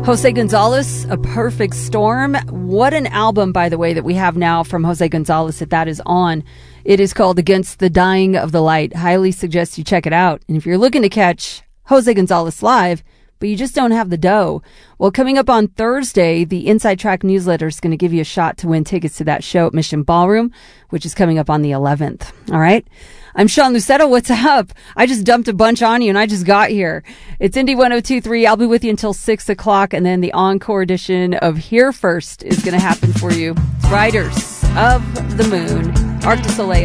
Jose Gonzalez, A Perfect Storm. What an album, by the way, that we have now from Jose Gonzalez that is on. It is called Against the Dying of the Light. Highly suggest you check it out. And if you're looking to catch Jose Gonzalez live, but you just don't have the dough, well, coming up on Thursday, the Inside Track newsletter is going to give you a shot to win tickets to that show at Mission Ballroom, which is coming up on the 11th. All right? I'm Sean Lucetto. What's up? I just dumped a bunch on you and I just got here. It's Indy 102.3. I'll be with you until 6 o'clock, and then the encore edition of Here First is going to happen for you. Riders of the Moon, Arc du Soleil.